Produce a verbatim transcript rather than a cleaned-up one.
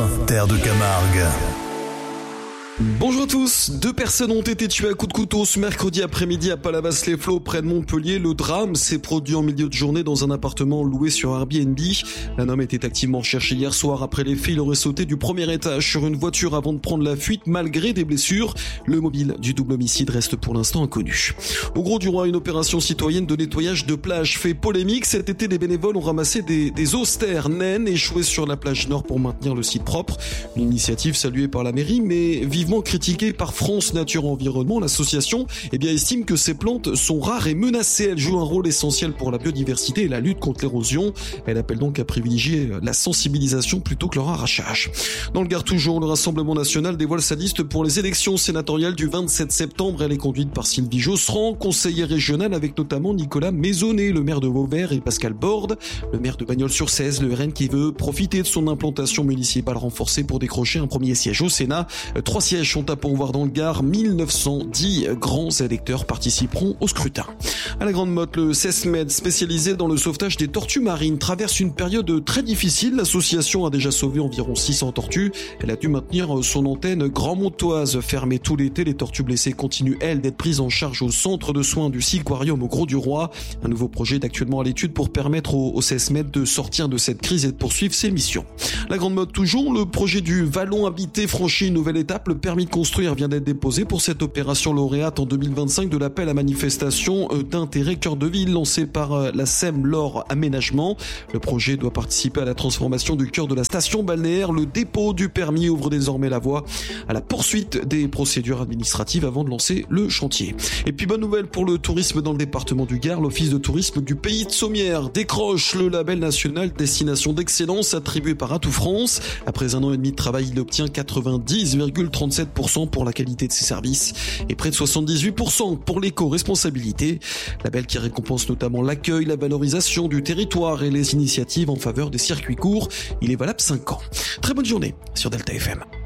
Terre de Camargue. Bonjour à tous, deux personnes ont été tuées à coups de couteau ce mercredi après-midi à Palavas-les-Flots près de Montpellier. Le drame s'est produit en milieu de journée dans un appartement loué sur Airbnb. Un homme était activement recherché hier soir après les faits. Il aurait sauté du premier étage sur une voiture avant de prendre la fuite malgré des blessures. Le mobile du double homicide reste pour l'instant inconnu. Au Grau-du-Roi, une opération citoyenne de nettoyage de plage fait polémique. Cet été, les bénévoles ont ramassé des, des austères naines échouées sur la plage nord pour maintenir le site propre. Une initiative saluée par la mairie mais vivement critiquée par France Nature Environnement. L'association eh bien, estime que ces plantes sont rares et menacées. Elles jouent un rôle essentiel pour la biodiversité et la lutte contre l'érosion. Elle appelle donc à privilégier la sensibilisation plutôt que leur arrachage. Dans le Gard toujours, le Rassemblement National dévoile sa liste pour les élections sénatoriales du vingt-sept septembre. Elle est conduite par Sylvie Josserand, conseiller régional, avec notamment Nicolas Maisonnet, le maire de Vauvert, et Pascal Borde, le maire de Bagnols-sur-Cèze, le R N qui veut profiter de son implantation municipale renforcée pour décrocher un premier siège au Sénat. Trois sièges sont à pourvoir dans le Gard. mille neuf cent dix grands électeurs participeront au scrutin. À la Grande Motte, le CESMED, spécialisé dans le sauvetage des tortues marines, traverse une période très difficile. L'association a déjà sauvé environ six cents tortues. Elle a dû maintenir son antenne grand-montoise fermée tout l'été. Les tortues blessées continuent, elles, d'être prises en charge au centre de soins du Silquarium au Grau-du-Roi. Un nouveau projet est actuellement à l'étude pour permettre au, au CESMED de sortir de cette crise et de poursuivre ses missions. La Grande Motte toujours, le projet du Vallon habité franchit une nouvelle étape. Le permis de construire vient d'être déposé pour cette opération lauréate en deux mille vingt-cinq de l'appel à manifestation d'intérêt cœur de ville lancé par la S E M Laure Aménagement. Le projet doit participer à la transformation du cœur de la station balnéaire. Le dépôt du permis ouvre désormais la voie à la poursuite des procédures administratives avant de lancer le chantier. Et puis bonne nouvelle pour le tourisme dans le département du Gard, l'Office de tourisme du pays de Sommières décroche le label national Destination d'excellence attribué par Atout France. Après un an et demi de travail, il obtient quatre-vingt-dix virgule trente-sept pour cent pour la qualité de ses services et près de soixante-dix-huit pour cent pour l'éco-responsabilité. Label qui récompense notamment l'accueil, la valorisation du territoire et les initiatives en faveur des circuits courts. Il est valable cinq ans. Très bonne journée sur Delta F M.